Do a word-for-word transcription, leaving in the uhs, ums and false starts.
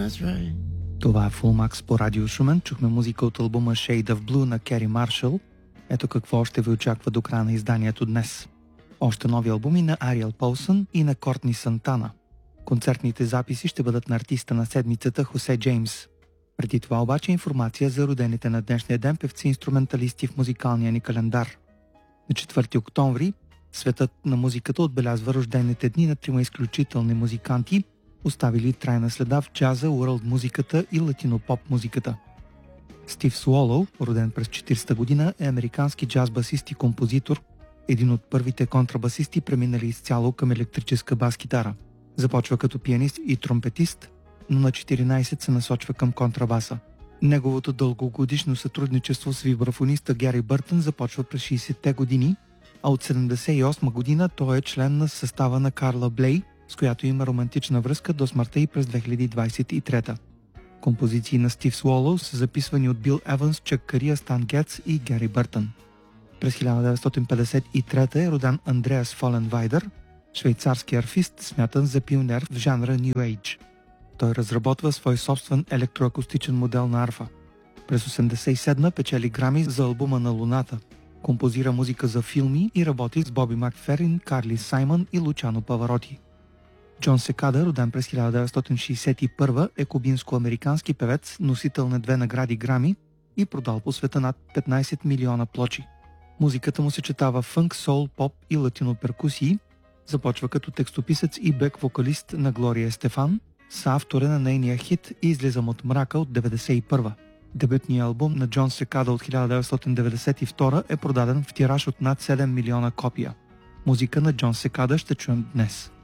that's right. Това е Full Max по Радио Шумен. Чухме музика от албума Shade of Blue на Кери Маршал. Ето какво още ви очаква до края на изданието днес. Още нови албуми на Ариел Полсън и на Кортни Сантана. Концертните записи ще бъдат на артиста на седмицата Хосе Джеймс. Преди това обаче информация за родените на днешния ден певци-инструменталисти в музикалния ни календар. На четвърти октомври светът на музиката отбелязва рождените дни на трима изключителни музиканти, оставили трайна следа в джаза, уърлд музиката и латинопоп музиката. Стив Суолоу, роден през четиридесета година, е американски джаз-басист и композитор, един от първите контрабасисти, преминали изцяло към електрическа бас-китара. Започва като пианист и тромпетист, но на четиринайсет се насочва към контрабаса. Неговото дългогодишно сътрудничество с вибрафониста Гери Бъртън започва през шейсетте години, а от седемдесет и осма година той е член на състава на Карла Блей, с която има романтична връзка до смъртта и през две хиляди двайсет и трета. Композиции на Стив Суолоу са записвани от Бил Еванс, Чак Кария, Стан Гетц и Гери Бъртън. През хиляда деветстотин петдесет и трета е роден Андреас Фоленвайдер, швейцарски арфист, смятан за пионер в жанра New Age. Той разработва свой собствен електроакустичен модел на арфа. През осемдесет и седма печели Грами за албума на Луната. Композира музика за филми и работи с Боби Макферин, Карли Саймън и Лучано Павароти. Джон Секада, роден през хиляда деветстотин шейсет и първа, е кубинско-американски певец, носител на две награди Грами и продал по света над петнайсет милиона плочи. Музиката му съчетава фънк, сол, поп и латино перкусии. Започва като текстописец и бек-вокалист на Глория Естефан, съавтор на нейния хит "Излизам от мрака" от деветдесет и първа. Дебютният албум на Джон Секада от хиляда деветстотин деветдесет и втора е продаден в тираж от над седем милиона копия. Музика на Джон Секада ще чуем днес.